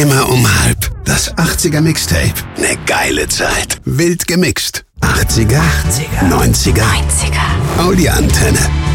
Immer um 12:30. Das 80er Mixtape. Ne geile Zeit. Wild gemixt. 80er, 90er. Audio Antenne.